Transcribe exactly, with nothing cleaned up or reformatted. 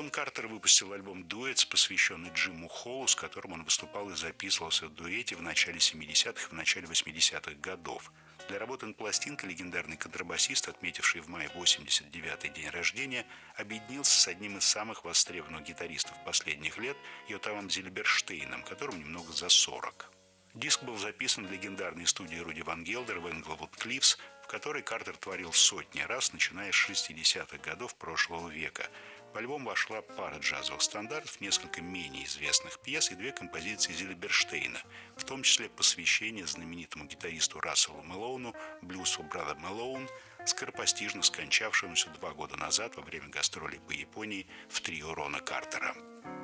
Рон Картер выпустил альбом «Дуэтс», посвященный Джиму Холлу, с которым он выступал и записывался в дуэте в начале семидесятых и в начале восьмидесятых годов. Для работы над пластинкой легендарный контрабасист, отметивший в мае восемьдесят девятый день рождения, объединился с одним из самых востребованных гитаристов последних лет Йотавом Зильберштейном, которому немного за сорок. Диск был записан в легендарной студии Руди Ван Гелдера в Энглвуд Клиффс, в которой Картер творил сотни раз, начиная с шестидесятых годов прошлого века. В альбом вошла пара джазовых стандартов, несколько менее известных пьес и две композиции Зильберштейна, в том числе посвящение знаменитому гитаристу Расселу Мэлоуну, блюзу Brother Malone, скоропостижно скончавшемуся два года назад во время гастролей по Японии в трио Рона Картера.